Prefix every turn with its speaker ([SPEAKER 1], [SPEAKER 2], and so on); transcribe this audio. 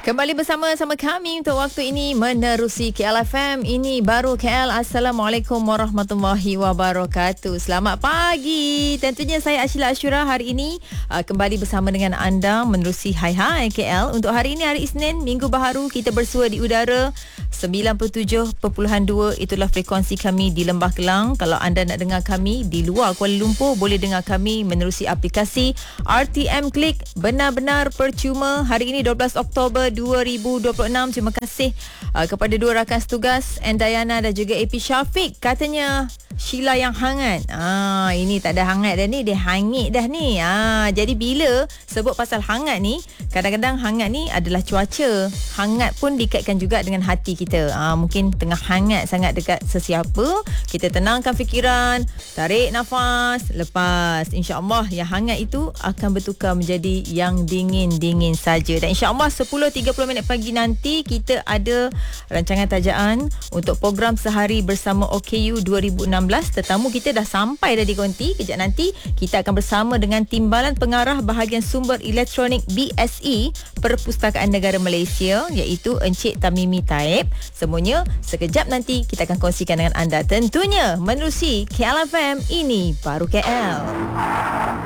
[SPEAKER 1] Kembali bersama kami untuk waktu ini menerusi KLFM. Ini baru KL. Assalamualaikum warahmatullahi wabarakatuh. Selamat pagi. Tentunya saya Ashila Ashura hari ini kembali bersama dengan anda menerusi Hai KL. Untuk hari ini, hari Isnin, Minggu Baharu, kita bersua di udara 97.2. Itulah frekuensi kami di Lembah Kelang. Kalau anda nak dengar kami di luar Kuala Lumpur, boleh dengar kami menerusi aplikasi RTM Klik. Benar-benar percuma. Hari ini 12 Oktober 2026. Terima kasih kepada dua rakan setugas, Endayana dan juga AP Syafiq. Katanya Sheila yang hangat. Ini tak ada hangat dah ni, dia hangit dah ni. Jadi bila sebut pasal hangat ni, kadang-kadang hangat ni adalah cuaca. Hangat pun dikaitkan juga dengan hati kita. Mungkin tengah hangat sangat dekat sesiapa, kita tenangkan fikiran, tarik nafas, lepas. InsyaAllah yang hangat itu akan bertukar menjadi yang dingin-dingin saja. Dan insyaAllah 10.30 pagi nanti kita ada rancangan tajaan untuk program Sehari Bersama OKU 2016. Tetamu kita dah sampai dah di konti. Kejap nanti kita akan bersama dengan Timbalan Pengarah Bahagian Sumber Elektronik BSE Perpustakaan Negara Malaysia, iaitu Encik Tamimi Taib. Semuanya sekejap nanti kita akan kongsikan dengan anda. Tentunya menerusi KLFM, ini baru KL.